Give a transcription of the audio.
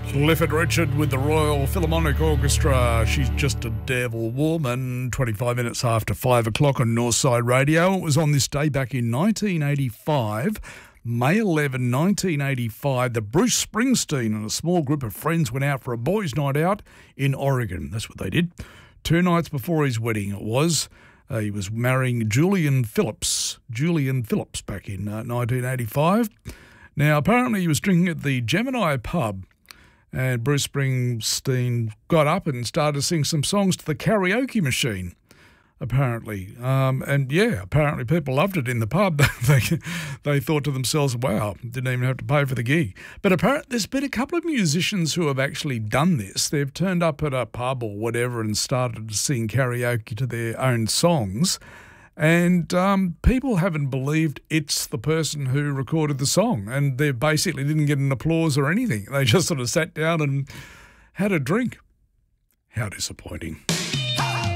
Clifford Richard with the Royal Philharmonic Orchestra. She's Just a Devil Woman. 25 minutes after 5 o'clock on Northside Radio. It was on this day back in 1985, May 11, 1985, that Bruce Springsteen and a small group of friends went out for a boys' night out in Oregon. That's what they did. 2 nights before his wedding it was. He was marrying Julian Phillips back in 1985. Now, apparently he was drinking at the Gemini pub, and Bruce Springsteen got up and started to sing some songs to the karaoke machine, apparently. Apparently people loved it in the pub. They thought to themselves, wow, didn't even have to pay for the gig. But apparently there's been a couple of musicians who have actually done this. They've turned up at a pub or whatever and started to sing karaoke to their own songs. And people haven't believed it's the person who recorded the song, and they basically didn't get an applause or anything. They just sort of sat down and had a drink. How disappointing.